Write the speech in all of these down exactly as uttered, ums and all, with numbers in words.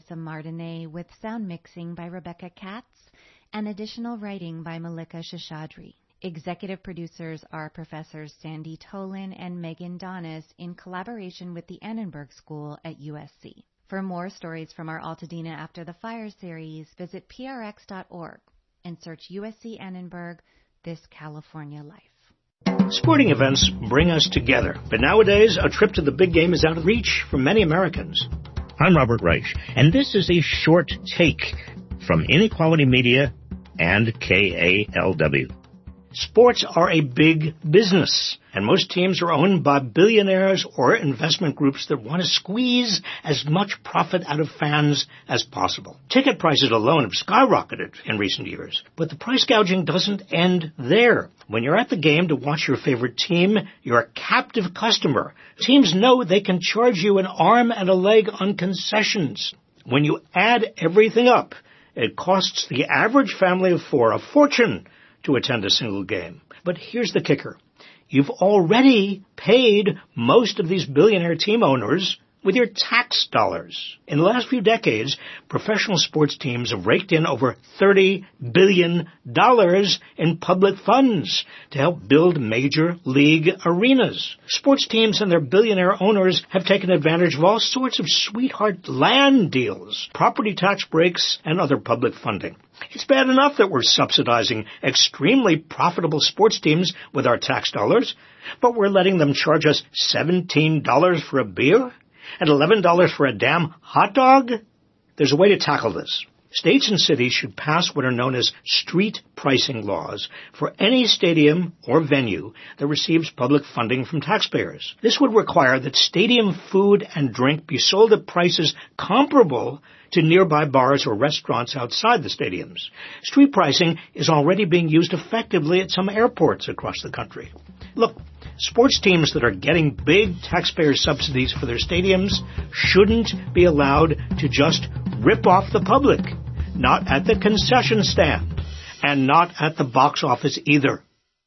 Lisa Martinet with sound mixing by Rebecca Katz and additional writing by Malika Shashadri. Executive producers are Professors Sandy Tolan and Megan Donis in collaboration with the Annenberg School at U S C. For more stories from our Altadena After the Fire series, visit P R X dot org and search U S C Annenberg, This California Life. Sporting events bring us together, but nowadays a trip to the big game is out of reach for many Americans. I'm Robert Reich, and this is a short take from Inequality Media and K A L W. Sports are a big business, and most teams are owned by billionaires or investment groups that want to squeeze as much profit out of fans as possible. Ticket prices alone have skyrocketed in recent years, but the price gouging doesn't end there. When you're at the game to watch your favorite team, you're a captive customer. Teams know they can charge you an arm and a leg on concessions. When you add everything up, it costs the average family of four a fortune to attend a single game. But here's the kicker. You've already paid most of these billionaire team owners with your tax dollars. In the last few decades, professional sports teams have raked in over thirty billion dollars in public funds to help build major league arenas. Sports teams and their billionaire owners have taken advantage of all sorts of sweetheart land deals, property tax breaks, and other public funding. It's bad enough that we're subsidizing extremely profitable sports teams with our tax dollars, but we're letting them charge us seventeen dollars for a beer and eleven dollars for a damn hot dog? There's a way to tackle this. States and cities should pass what are known as street pricing laws for any stadium or venue that receives public funding from taxpayers. This would require that stadium food and drink be sold at prices comparable to nearby bars or restaurants outside the stadiums. Street pricing is already being used effectively at some airports across the country. Look, sports teams that are getting big taxpayer subsidies for their stadiums shouldn't be allowed to just rip off the public, not at the concession stand, and not at the box office either.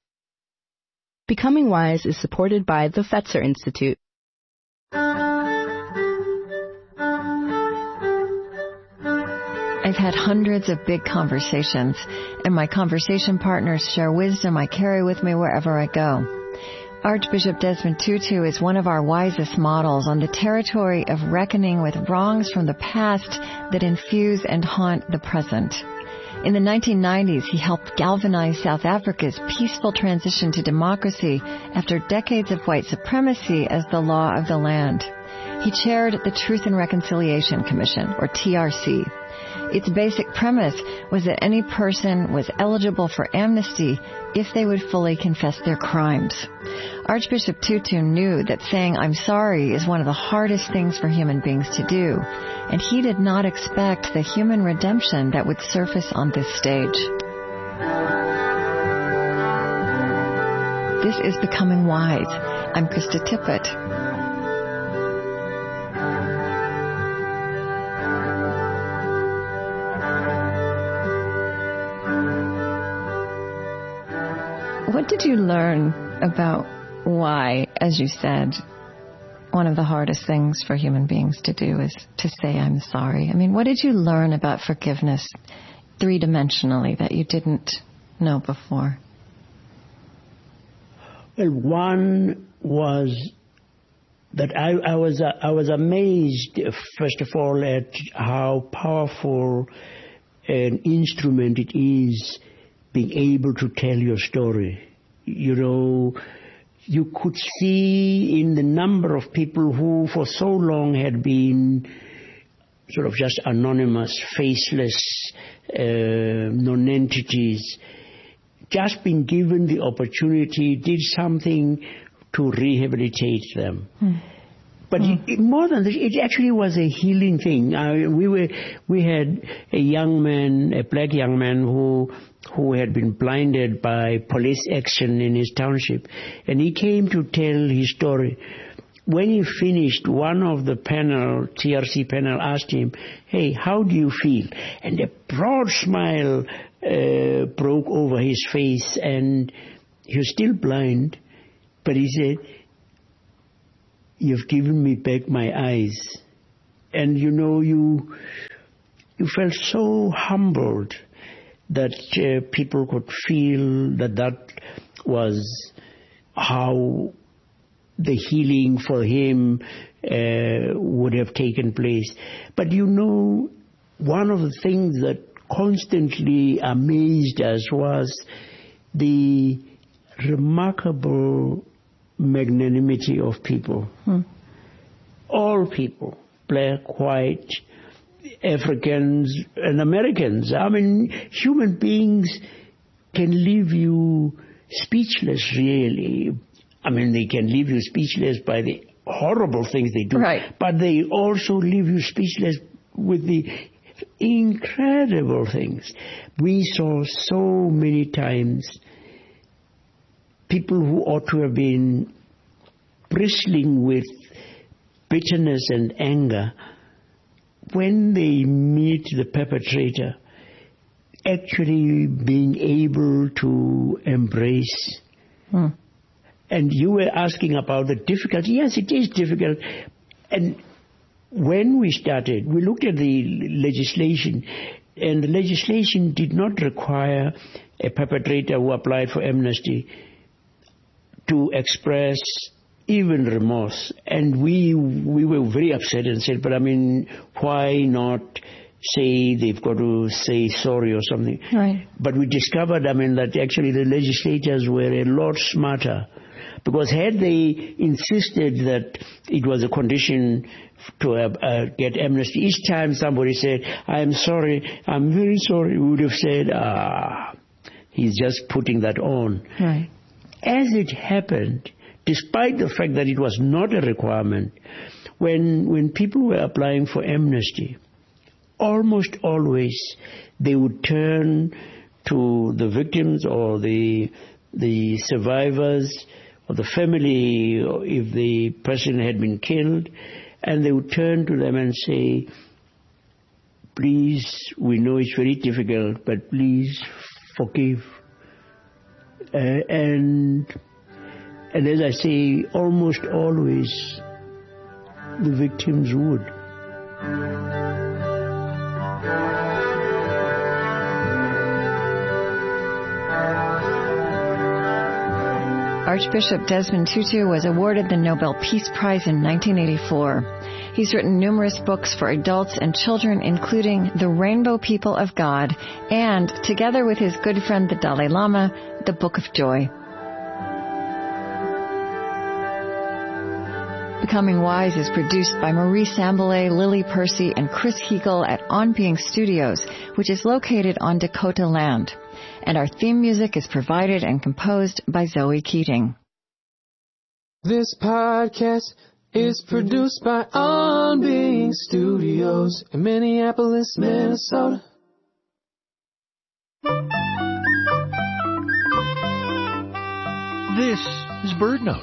Becoming Wise is supported by the Fetzer Institute. I've had hundreds of big conversations, and my conversation partners share wisdom I carry with me wherever I go. Archbishop Desmond Tutu is one of our wisest models on the territory of reckoning with wrongs from the past that infuse and haunt the present. In the nineteen nineties, he helped galvanize South Africa's peaceful transition to democracy after decades of white supremacy as the law of the land. He chaired the Truth and Reconciliation Commission, or T R C. Its basic premise was that any person was eligible for amnesty if they would fully confess their crimes. Archbishop Tutu knew that saying I'm sorry is one of the hardest things for human beings to do, and he did not expect the human redemption that would surface on this stage. This is Becoming Wise. I'm Krista Tippett. What did you learn about why, as you said, one of the hardest things for human beings to do is to say I'm sorry? I mean, what did you learn about forgiveness three-dimensionally that you didn't know before? Well, one was that I, I was uh, I was amazed, first of all, at how powerful an instrument it is being able to tell your story. You know, you could see in the number of people who for so long had been sort of just anonymous, faceless uh, non-entities, just being given the opportunity, did something to rehabilitate them. Hmm. But mm. it, more than that, it actually was a healing thing. Uh, we were, we had a young man, a black young man who, who had been blinded by police action in his township, and he came to tell his story. When he finished, one of the panel, T R C panel, asked him, "Hey, how do you feel?" And a broad smile uh, broke over his face, and he was still blind, but he said, "You've given me back my eyes." And you know, you you felt so humbled that uh, people could feel that that was how the healing for him uh, would have taken place. But you know, one of the things that constantly amazed us was the remarkable magnanimity of people. Hmm. All people, black, white, Africans and Americans. I mean, human beings can leave you speechless, really. I mean, they can leave you speechless by the horrible things they do. Right. But they also leave you speechless with the incredible things. We saw so many times people who ought to have been bristling with bitterness and anger, when they meet the perpetrator, actually being able to embrace. Hmm. And you were asking about the difficulty. Yes, it is difficult. And when we started, we looked at the legislation, and the legislation did not require a perpetrator who applied for amnesty to express even remorse. And we we were very upset and said, but I mean, why not say they've got to say sorry or something? Right. But we discovered, I mean, that actually the legislators were a lot smarter, because had they insisted that it was a condition to uh, uh, get amnesty, each time somebody said, I'm sorry, I'm very sorry, we would have said, ah, he's just putting that on. Right. As it happened, despite the fact that it was not a requirement, when when people were applying for amnesty, almost always they would turn to the victims or the the survivors or the family, or if the person had been killed, and they would turn to them and say, please, we know it's very difficult, but please forgive. Uh, and and as I say, almost always the victims would. Archbishop Desmond Tutu was awarded the Nobel Peace Prize in nineteen eighty-four. He's written numerous books for adults and children, including The Rainbow People of God and, together with his good friend the Dalai Lama, The Book of Joy. Becoming Wise is produced by Marie Sambilay, Lily Percy, and Chris Heagle at On Being Studios, which is located on Dakota land. And our theme music is provided and composed by Zoe Keating. This podcast is produced by On Being Studios in Minneapolis, Minnesota. This is BirdNote.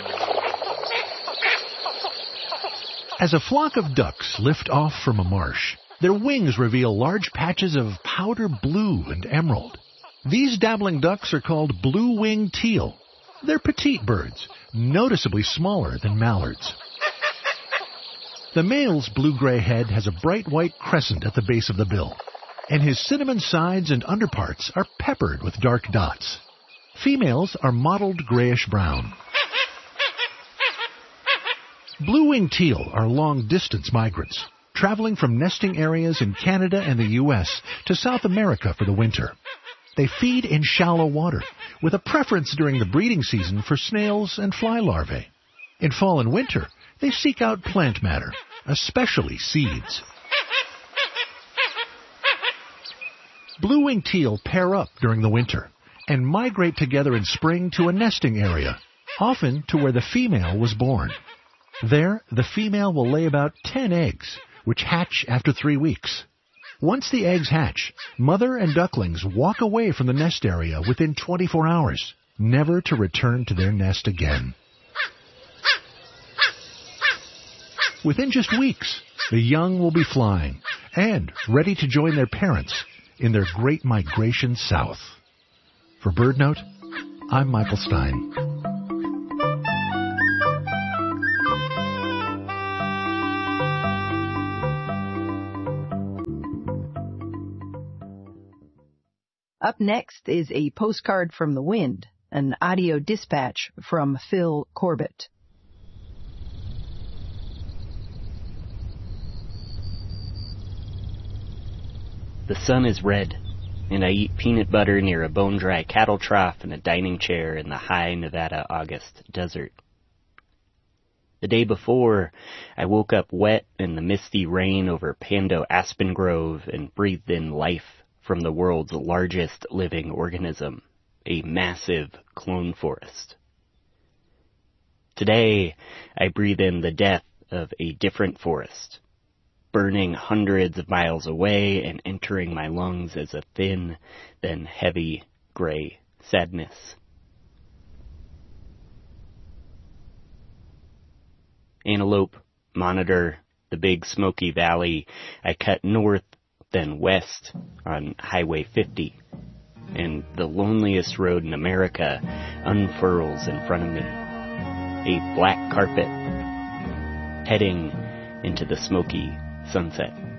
As a flock of ducks lift off from a marsh, their wings reveal large patches of powder blue and emerald. These dabbling ducks are called blue-winged teal. They're petite birds, noticeably smaller than mallards. The male's blue-gray head has a bright white crescent at the base of the bill, and his cinnamon sides and underparts are peppered with dark dots. Females are mottled grayish-brown. Blue-winged teal are long-distance migrants, traveling from nesting areas in Canada and the U S to South America for the winter. They feed in shallow water, with a preference during the breeding season for snails and fly larvae. In fall and winter, they seek out plant matter, especially seeds. Blue-winged teal pair up during the winter and migrate together in spring to a nesting area, often to where the female was born. There, the female will lay about ten eggs, which hatch after three weeks. Once the eggs hatch, mother and ducklings walk away from the nest area within twenty-four hours, never to return to their nest again. Within just weeks, the young will be flying and ready to join their parents in their great migration south. For BirdNote, I'm Michael Stein. Up next is a postcard from the wind, an audio dispatch from Phil Corbett. The sun is red, and I eat peanut butter near a bone-dry cattle trough in a dining chair in the high Nevada August desert. The day before, I woke up wet in the misty rain over Pando Aspen Grove and breathed in life from the world's largest living organism, a massive clone forest. Today, I breathe in the death of a different forest, burning hundreds of miles away and entering my lungs as a thin, then heavy, gray sadness. Antelope, Monitor, the Big Smoky Valley, I cut north, then west on Highway fifty, and the loneliest road in America unfurls in front of me, a black carpet heading into the smoky sunset.